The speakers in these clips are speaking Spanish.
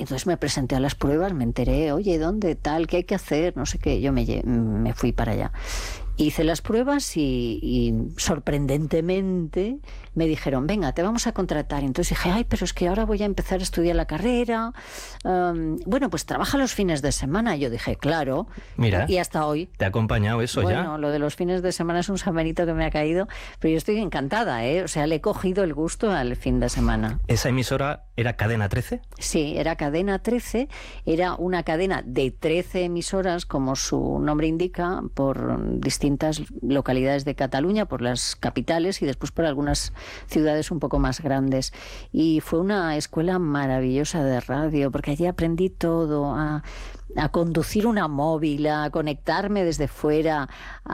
Entonces me presenté a las pruebas, me enteré, oye, ¿dónde tal? ¿Qué hay que hacer? No sé qué. Yo me fui para allá. Hice las pruebas y sorprendentemente me dijeron, venga, te vamos a contratar. Y entonces dije, ay, pero es que ahora voy a empezar a estudiar la carrera. Bueno, pues trabaja los fines de semana. Yo dije, claro. Mira, y hasta hoy. ¿Te ha acompañado eso ya? Bueno, lo de los fines de semana es un San Benito que me ha caído, pero yo estoy encantada, ¿eh? O sea, le he cogido el gusto al fin de semana. ¿Esa emisora era Cadena 13? Sí, era Cadena 13, era una cadena de 13 emisoras, como su nombre indica, por distintas localidades de Cataluña, por las capitales y después por algunas ciudades un poco más grandes. Y fue una escuela maravillosa de radio, porque allí aprendí todo, a conducir una móvil, a conectarme desde fuera,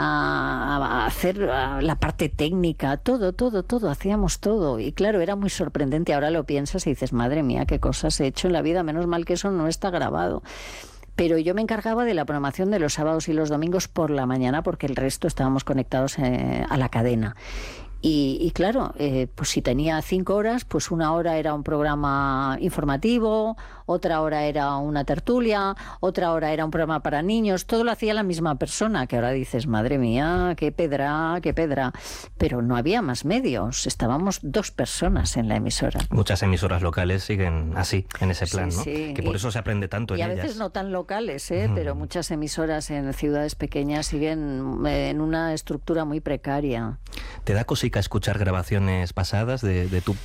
a hacer la parte técnica, todo, hacíamos todo. Y claro, era muy sorprendente. Ahora lo piensas y dices, madre mía, qué cosas he hecho en la vida, menos mal que eso no está grabado. Pero yo me encargaba de la programación de los sábados y los domingos por la mañana, porque el resto estábamos conectados a la cadena. Y claro, pues si tenía 5 horas, pues una hora era un programa informativo, otra hora era una tertulia, otra hora era un programa para niños, todo lo hacía la misma persona, que ahora dices, madre mía, qué pedra, pero no había más medios, estábamos 2 personas en la emisora. Muchas emisoras locales siguen así, en ese plan, ¿no? Sí. Que por eso se aprende tanto en ellas. Y a veces no tan locales, pero muchas emisoras en ciudades pequeñas siguen en una estructura muy precaria. ¿Te da cosica escuchar grabaciones pasadas de tu...?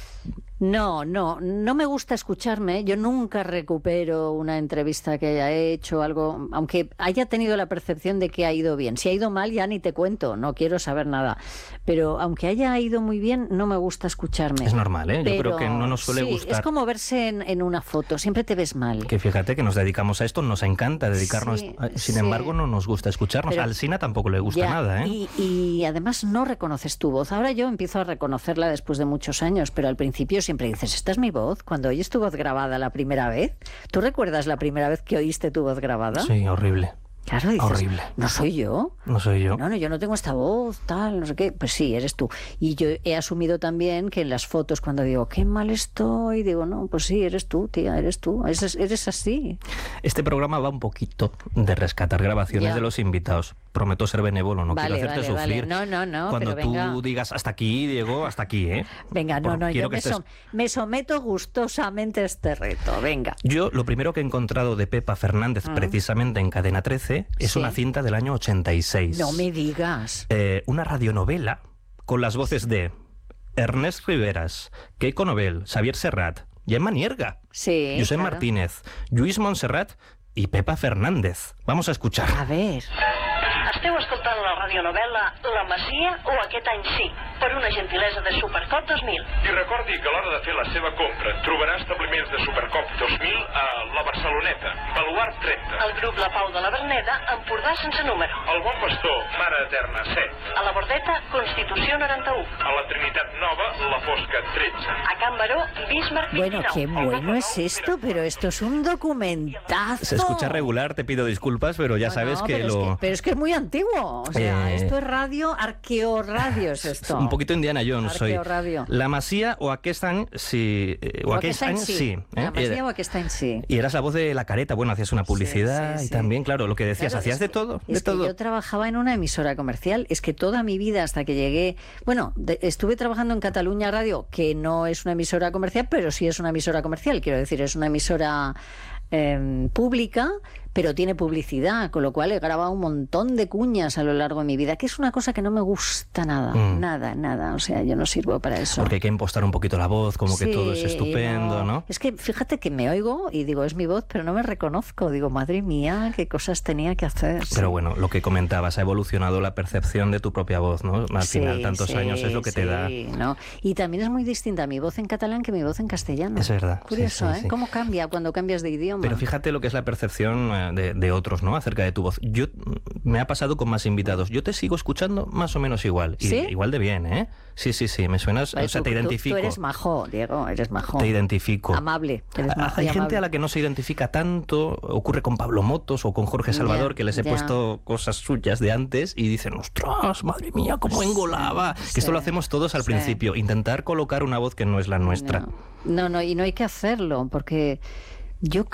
No me gusta escucharme. Yo nunca recupero una entrevista que haya hecho, algo, aunque haya tenido la percepción de que ha ido bien. Si ha ido mal, ya ni te cuento, no quiero saber nada. Pero aunque haya ido muy bien, no me gusta escucharme. Es normal, ¿eh? Yo creo que no nos suele gustar. Es como verse en una foto, siempre te ves mal. Que fíjate que nos dedicamos a esto, nos encanta dedicarnos, sin embargo no nos gusta escucharnos. Pero al Sina tampoco le gusta nada, ¿eh? Y además no reconoces tu voz. Ahora yo empiezo a reconocerla después de muchos años, pero al principio siempre dices, ¿esta es mi voz? Cuando oyes tu voz grabada la primera vez, ¿tú recuerdas la primera vez que oíste tu voz grabada? Sí, horrible. Claro, dices, horrible. ¿No soy yo? No soy yo. No, yo no tengo esta voz, tal, no sé qué. Pues sí, eres tú. Y yo he asumido también que en las fotos, cuando digo, qué mal estoy, digo, no, pues sí, eres tú, tía, eres tú. Eres así. Este programa va un poquito de rescatar grabaciones de los invitados. Prometo ser benévolo, no quiero hacerte sufrir. No. Cuando pero venga. tú digas hasta aquí, Diego, hasta aquí, ¿eh? Venga, yo me someto gustosamente a este reto, venga. Yo lo primero que he encontrado de Pepa Fernández, precisamente en Cadena 13, es una cinta del año 86. No me digas. Una radionovela con las voces de Ernest Riveras, Keiko Nobel, Xavier Serrat, Gemma Nierga, Josep Martínez, Lluís Montserrat y Pepa Fernández. Vamos a escuchar. A ver. Esteu escoltant la radionovel·la La Masia o Aquest any sí, per una gentilesa de Supercop 2000. I recordi que a l'hora de fer la seva compra trobarà establiments de Supercop 2000 a la Barceloneta, Baluard 30. El grup La Pau de la Verneda, Empordà sense número. El Bon Pastor, Mare Eterna 7. A la Bordeta, Constitució 91. A la Trinitat Nova, La Fosca 13. A Can Baró, Bismarck 29. Bueno, qué bueno es esto, pero esto es un documentazo. Se escucha regular, te pido disculpas, pero ya sabes que pero es que es muy antiguo. O sea, esto es radio, arqueoradio es esto. Un poquito Indiana Jones soy. Arqueoradio. La Masia o Aquest any sí. O Aquest any sí. La Masia o Aquest any sí. Y eras la voz de La Careta. Bueno, hacías una publicidad y también, claro, lo que decías, hacías de todo. Es que yo trabajaba en una emisora comercial. Es que toda mi vida hasta que llegué... Bueno, estuve trabajando en Catalunya Radio, que no es una emisora comercial, pero sí es una emisora comercial. Quiero decir, es una emisora pública, pero tiene publicidad, con lo cual he grabado un montón de cuñas a lo largo de mi vida, que es una cosa que no me gusta nada, nada, o sea, yo no sirvo para eso. Porque hay que impostar un poquito la voz, como que todo es estupendo, ¿no? Es que fíjate que me oigo y digo, es mi voz, pero no me reconozco, digo, madre mía, qué cosas tenía que hacer. Pero bueno, lo que comentabas, ha evolucionado la percepción de tu propia voz, ¿no? Al final, tantos años es lo que te da. ¿no? Y también es muy distinta mi voz en catalán que mi voz en castellano. Es verdad. Curioso, ¿eh? ¿Cómo cambia cuando cambias de idioma? Pero fíjate lo que es la percepción de otros, ¿no? Acerca de tu voz. Me ha pasado con más invitados. Yo te sigo escuchando más o menos igual. ¿Sí? Igual de bien, ¿eh? Sí, me suenas, vale, o sea, te identifico. Tú eres majo, Diego, eres majo. Te identifico. Amable, eres majo. Hay gente a la que no se identifica tanto, ocurre con Pablo Motos o con Jorge Salvador, que les he puesto cosas suyas de antes y dicen, ostras, madre mía, cómo engolaba. Que esto lo hacemos todos al principio, intentar colocar una voz que no es la nuestra. No, y no hay que hacerlo, porque... Yo